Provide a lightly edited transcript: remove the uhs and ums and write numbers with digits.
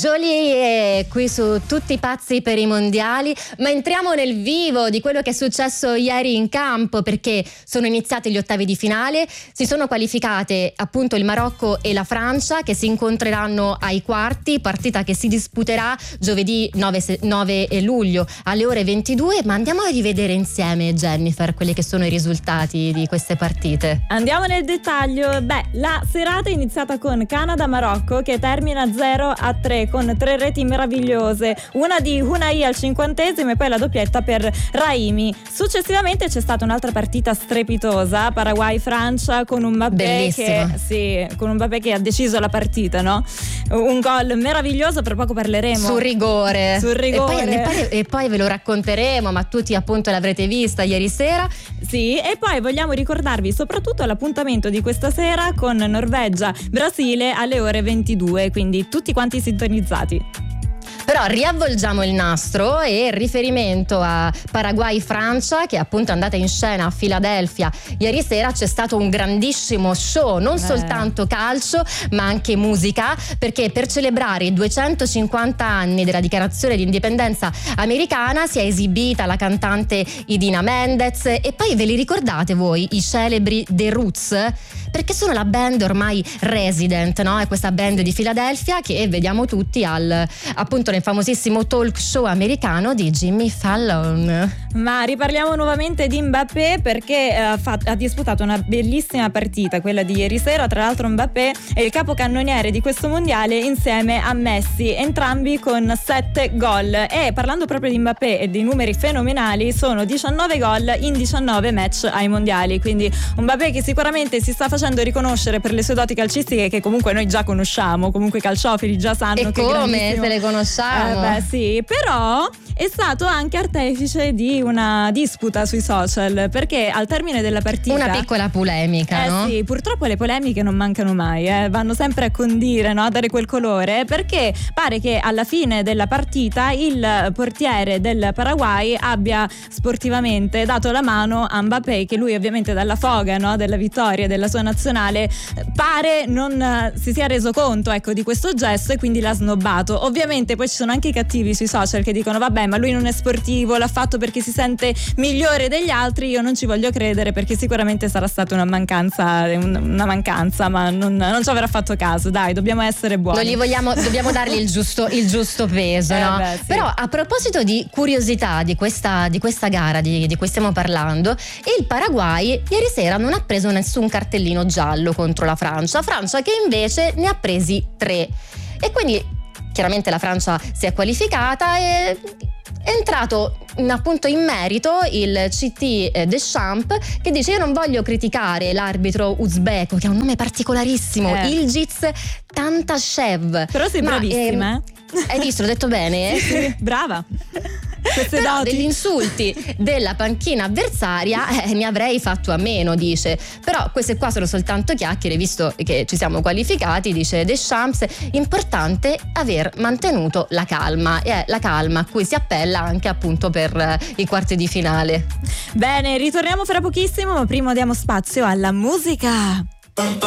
Jolie qui su Tutti pazzi per i mondiali, ma entriamo nel vivo di quello che è successo ieri in campo, perché sono iniziati gli ottavi di finale, si sono qualificate appunto il Marocco e la Francia che si incontreranno ai quarti, partita che si disputerà giovedì 9 luglio alle ore 22, ma andiamo a rivedere insieme, Jennifer, quelli che sono i risultati di queste partite. Andiamo nel dettaglio. La serata è iniziata con Canada-Marocco che termina 0-3 con 3 reti meravigliose, una di Unai al 50° e poi la doppietta per Raimi. Successivamente c'è stata un'altra partita strepitosa, Paraguay-Francia, con un Mbappé che ha deciso la partita, no? Un gol meraviglioso, per poco parleremo sul rigore. E poi ve lo racconteremo, ma tutti appunto l'avrete vista ieri sera. Sì, e poi vogliamo ricordarvi soprattutto l'appuntamento di questa sera con Norvegia-Brasile alle ore 22, quindi tutti quanti sintonizzati. Però riavvolgiamo il nastro e riferimento a Paraguay-Francia, che è appunto andata in scena a Filadelfia ieri sera. C'è stato un grandissimo show, non soltanto calcio ma anche musica, perché per celebrare i 250 anni della dichiarazione di indipendenza americana si è esibita la cantante Idina Mendes. E poi ve li ricordate voi i celebri The Roots? Perché sono la band ormai resident, no? È questa band di Filadelfia che vediamo tutti appunto nel famosissimo talk show americano di Jimmy Fallon. Ma riparliamo nuovamente di Mbappé, perché ha disputato una bellissima partita, quella di ieri sera. Tra l'altro Mbappé è il capocannoniere di questo mondiale insieme a Messi, entrambi con 7 gol. E parlando proprio di Mbappé e dei numeri fenomenali, sono 19 gol in 19 match ai mondiali, quindi un Mbappé che sicuramente si sta facendo riconoscere per le sue doti calcistiche, che comunque noi già conosciamo, comunque i calciofili già sanno e che come se le conosciamo. Sì, però è stato anche artefice di una disputa sui social, perché al termine della partita una piccola polemica, no? Sì, purtroppo le polemiche non mancano mai, vanno sempre a condire, no? A dare quel colore, perché pare che alla fine della partita il portiere del Paraguay abbia sportivamente dato la mano a Mbappé, che lui ovviamente dalla foga, no? Della vittoria della sua nazionale pare non si sia reso conto, ecco, di questo gesto, e quindi l'ha snobbato. Ovviamente poi ci sono anche i cattivi sui social che dicono vabbè, ma lui non è sportivo, l'ha fatto perché si sente migliore degli altri. Io non ci voglio credere, perché sicuramente sarà stata una mancanza, ma non ci avrà fatto caso. Dai, dobbiamo essere buoni. Dobbiamo dargli il giusto peso, no? Sì. Però a proposito di curiosità di questa gara di cui stiamo parlando, il Paraguay ieri sera non ha preso nessun cartellino giallo contro la Francia che invece ne ha presi 3, e quindi chiaramente la Francia si è qualificata. E è entrato appunto in merito il CT Deschamps, che dice: io non voglio criticare l'arbitro uzbeko, che ha un nome particolarissimo, Ilgiz Tantashev. Però sei bravissima, Hai visto, l'ho detto bene? Sì, brava. Queste Però doti. degli insulti della panchina avversaria ne avrei fatto a meno, dice. Però queste qua sono soltanto chiacchiere, visto che ci siamo qualificati, dice Deschamps. Importante aver mantenuto la calma, e è la calma a cui si appella anche appunto per i quarti di finale. Bene, ritorniamo fra pochissimo, ma prima diamo spazio alla musica.